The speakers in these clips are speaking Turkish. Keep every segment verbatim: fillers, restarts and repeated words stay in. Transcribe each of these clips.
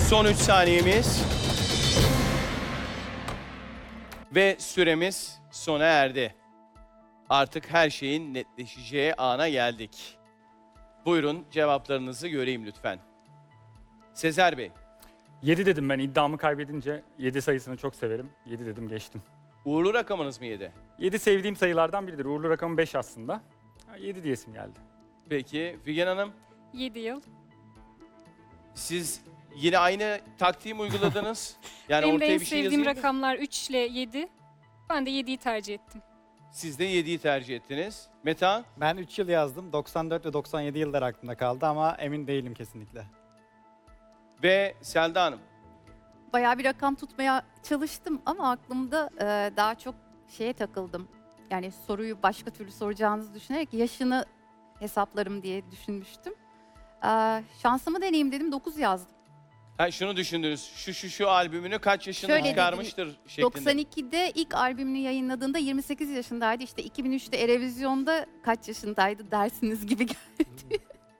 Son üç saniyemiz. Ve süremiz sona erdi. Artık her şeyin netleşeceği ana geldik. Buyurun cevaplarınızı göreyim lütfen. Sezer Bey, yedi dedim ben iddiamı kaybedince. yedi sayısını çok severim. yedi dedim geçtim. uğurlu rakamınız mı yedi? yedi sevdiğim sayılardan biridir. Uğurlu rakamı beş aslında. yedi diyesim geldi. Peki Figen Hanım, yedi yıl. siz yine aynı taktiği mi uyguladınız? Yani Benim de ortaya en bir şey sevdiğim yazayım. rakamlar üç ile yedi. Ben de yediyi tercih ettim. Siz de yediyi tercih ettiniz. Metehan, Ben üç yıl yazdım. doksan dört ve doksan yedi yıllar aklımda kaldı ama emin değilim kesinlikle. ve Selda Hanım. Bayağı bir rakam tutmaya çalıştım ama aklımda e, daha çok şeye takıldım. Yani soruyu başka türlü soracağınızı düşünerek yaşını hesaplarım diye düşünmüştüm. E, şansımı deneyeyim dedim, dokuz yazdım. Ha, şunu düşündünüz. Şu şu şu albümünü kaç yaşında Şöyle çıkarmıştır şeklinde. doksan ikide ilk albümünü yayınladığında yirmi sekiz yaşındaydı. İşte iki bin üçte Erevizyon'da kaç yaşındaydı dersiniz gibi geldi.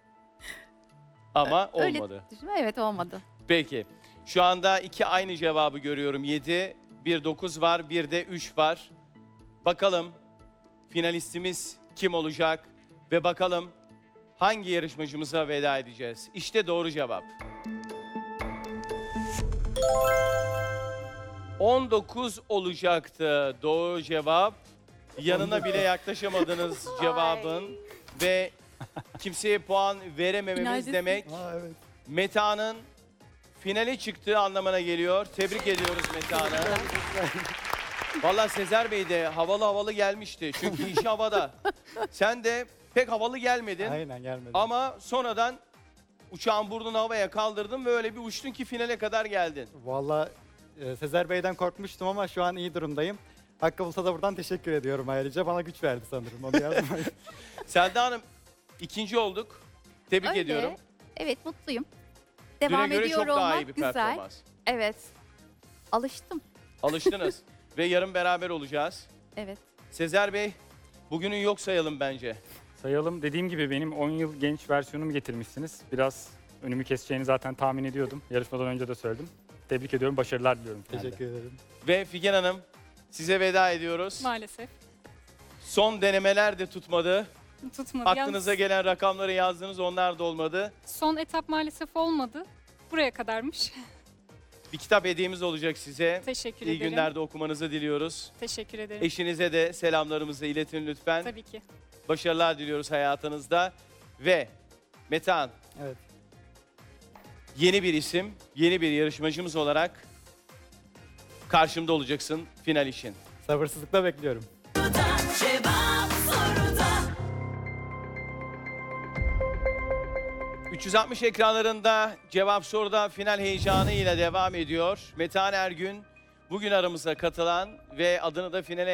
Ama Öyle olmadı. düşünme, evet olmadı. Peki. Şu anda iki aynı cevabı görüyorum. yedi, bir dokuz var, bir de üç var. Bakalım finalistimiz kim olacak ve bakalım hangi yarışmacımıza veda edeceğiz? İşte doğru cevap. on dokuz olacaktı doğru cevap. Yanına bile yaklaşamadınız cevabın ve kimseye puan veremememiz Finaldesin. demek Aa, evet. Meta'nın finale çıktığı anlamına geliyor. Tebrik ediyoruz Meta'nı. Vallahi Sezer Bey de havalı havalı gelmişti. Çünkü iş havada. Sen de pek havalı gelmedin. Aynen gelmedi. Ama sonradan uçağın burnunu havaya kaldırdın ve öyle bir uçtun ki finale kadar geldin. Vallahi e, Sezer Bey'den korkmuştum ama şu an iyi durumdayım. Hakkı bulsa da buradan teşekkür ediyorum ayrıca. Bana güç verdi sanırım. Onu yardım Selda Hanım ikinci olduk. Tebrik Öyle. ediyorum. Evet, mutluyum. Düne Devam göre ediyor çok daha olmak iyi bir güzel. performans. Evet. Alıştım. Alıştınız ve yarın beraber olacağız. Evet. Sezer Bey, bugünün yok sayalım bence. Sayalım. Dediğim gibi benim on yıl genç versiyonumu getirmişsiniz. Biraz önümü keseceğini zaten tahmin ediyordum. Yarışmadan önce de söyledim. Tebrik ediyorum. Başarılar diliyorum. finalde. Teşekkür ederim. Ve Figen Hanım, size veda ediyoruz. Maalesef. Son denemeler de tutmadı. Tutmadı. Aklınıza Yalnız gelen rakamları yazdınız, onlar da olmadı. son etap maalesef olmadı. Buraya kadarmış. Bir kitap hediyemiz olacak size. Teşekkür İyi ederim. günlerde okumanızı diliyoruz. Teşekkür ederim. Eşinize de selamlarımızı iletin lütfen. Tabii ki. Başarılar diliyoruz hayatınızda. Ve Metehan, Evet. yeni bir isim, yeni bir yarışmacımız olarak karşımda olacaksın final için. Sabırsızlıkla bekliyorum. üç yüz altmış ekranlarında Cevap Soru'da final heyecanı ile devam ediyor. Metehan Ergün bugün aramıza katılan ve adını da finale